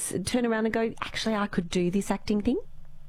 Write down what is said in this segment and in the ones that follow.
turn around and go, actually, I could do this acting thing?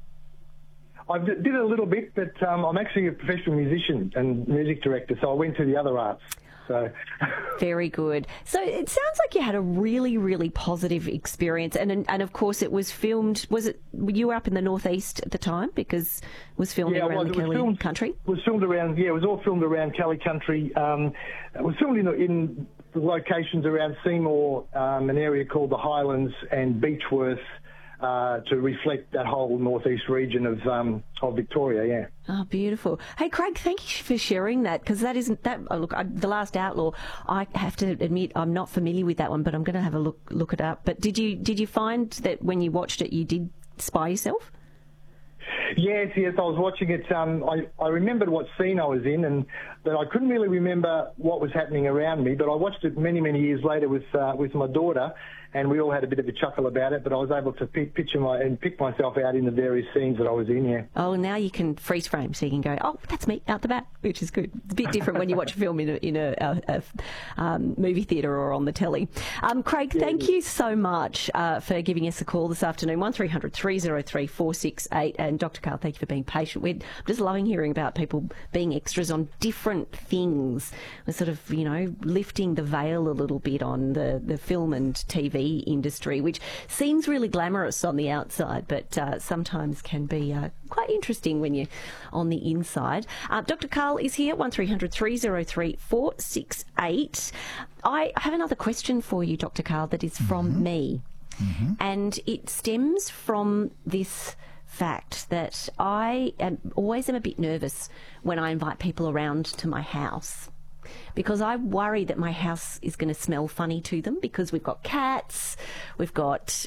I did a little bit, but I'm actually a professional musician and music director, so I went to the other arts. So. Very good. So it sounds like you had a really, really positive experience, and of course it was filmed. You were up in the northeast at the time because it was filmed around the Kelly country? It was filmed around, it was all filmed around Kelly country. It was filmed in the locations around Seymour, an area called the Highlands, and Beechworth, to reflect that whole northeast region of Victoria, yeah. Oh, beautiful. Hey, Craig, thank you for sharing that, because that isn't that. Look, The Last Outlaw. I have to admit, I'm not familiar with that one, but I'm going to have a look it up. But did you find that when you watched it, you did spy yourself? Yes, I was watching it. I remembered what scene I was in, and that I couldn't really remember what was happening around me. But I watched it many, many years later with my daughter, and we all had a bit of a chuckle about it. But I was able to pick myself out in the various scenes that I was in. Yeah. Oh, now you can freeze frame, so you can go, oh, that's me out the back, which is good. It's a bit different when you watch a film in a movie theatre or on the telly. Craig, thank you so much for giving us a call this afternoon. 1300 303 468. And Dr. Karl, thank you for being patient. I'm just loving hearing about people being extras on different things. We're sort of, lifting the veil a little bit on the film and TV industry, which seems really glamorous on the outside, but sometimes can be quite interesting when you're on the inside. Dr. Karl is here, 1300 303 468. I have another question for you, Dr. Karl, that is from me. And it stems from this fact that I always am a bit nervous when I invite people around to my house, because I worry that my house is going to smell funny to them, because we've got cats, we've got,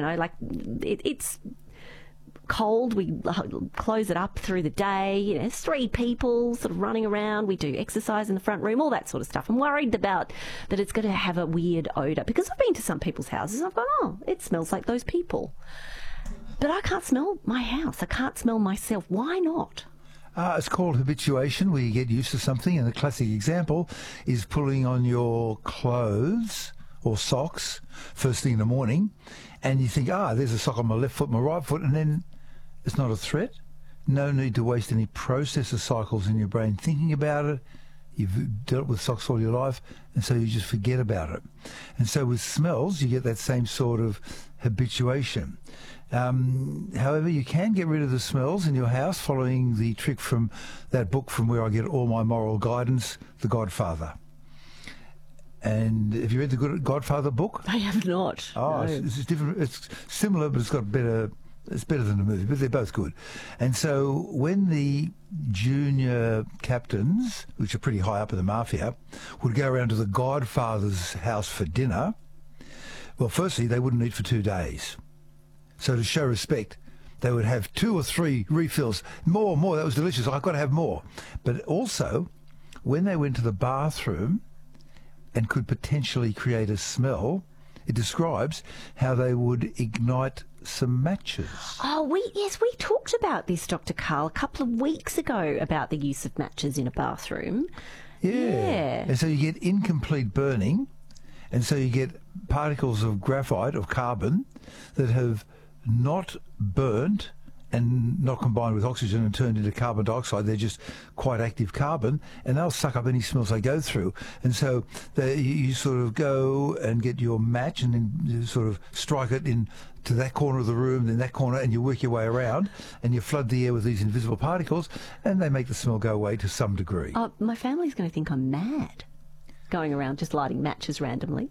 it's cold, we close it up through the day, there's 3 people sort of running around, we do exercise in the front room, all that sort of stuff. I'm worried about that it's going to have a weird odour, because I've been to some people's houses and I've gone, oh, it smells like those people. But I can't smell my house. I can't smell myself. Why not? It's called habituation, where you get used to something, and the classic example is pulling on your clothes or socks first thing in the morning, and you think, there's a sock on my left foot, my right foot, and then it's not a threat. No need to waste any processor cycles in your brain thinking about it. You've dealt with socks all your life, and so you just forget about it. And so with smells, you get that same sort of habituation. However, you can get rid of the smells in your house following the trick from that book from where I get all my moral guidance, The Godfather. And have you read the Godfather book? I have not. Oh, no. It's different. It's similar, but it's better than the movie, but they're both good. And so when the junior captains, which are pretty high up in the mafia, would go around to the Godfather's house for dinner, well, firstly, they wouldn't eat for 2 days. So to show respect, they would have 2 or 3 refills. More, that was delicious. I've got to have more. But also, when they went to the bathroom and could potentially create a smell, it describes how they would ignite some matches. Oh, we talked about this, Dr. Karl, a couple of weeks ago, about the use of matches in a bathroom. Yeah. And so you get incomplete burning, and so you get particles of graphite, of carbon, that have not burnt and not combined with oxygen and turned into carbon dioxide. They're just quite active carbon, and they'll suck up any smells they go through. And so you sort of go and get your match, and then you sort of strike it in to that corner of the room, then that corner, and you work your way around, and you flood the air with these invisible particles, and they make the smell go away to some degree. Oh, my family's going to think I'm mad, going around just lighting matches randomly.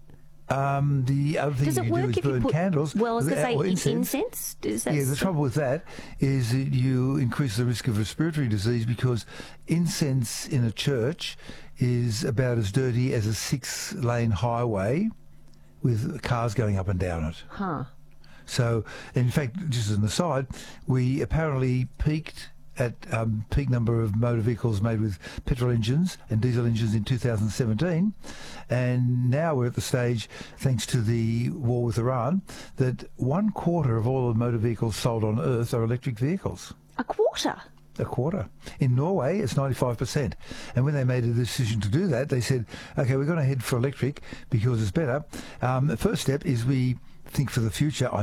The other thing you can do is burn candles. Well, I was going to say incense. Yeah, the trouble with that is that you increase the risk of respiratory disease, because incense in a church is about as dirty as a 6-lane highway with cars going up and down it. Huh. So, in fact, just as an aside, we apparently peaked at peak number of motor vehicles made with petrol engines and diesel engines in 2017, and now we're at the stage, thanks to the war with Iran, that 1/4 of all the motor vehicles sold on Earth are electric vehicles. A quarter? A quarter. In Norway, it's 95%. And when they made a decision to do that, they said, okay, we're going to head for electric because it's better. The first step is we think for the future.